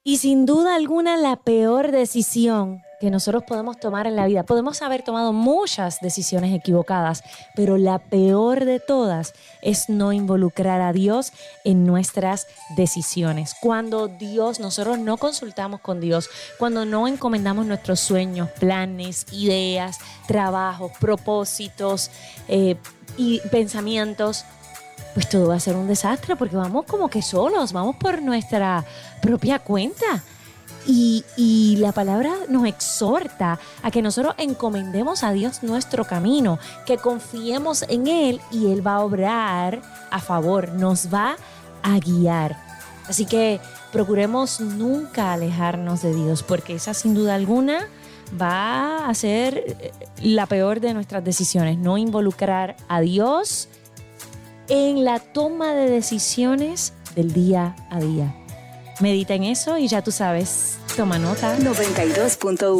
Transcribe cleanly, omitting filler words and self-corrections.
Y sin duda alguna la peor decisión que nosotros podemos tomar en la vida. Podemos haber tomado muchas decisiones equivocadas, pero la peor de todas es no involucrar a Dios en nuestras decisiones. Cuando nosotros no consultamos con Dios, cuando no encomendamos nuestros sueños, planes, ideas, trabajos, propósitos y pensamientos, pues todo va a ser un desastre porque vamos como que solos, vamos por nuestra propia cuenta. Y la palabra nos exhorta a que nosotros encomendemos a Dios nuestro camino, que confiemos en Él y Él va a obrar a favor, nos va a guiar. Así que procuremos nunca alejarnos de Dios, porque esa sin duda alguna va a ser la peor de nuestras decisiones, no involucrar a Dios en la toma de decisiones del día a día. Medita en eso y ya tú sabes, toma nota. 92.1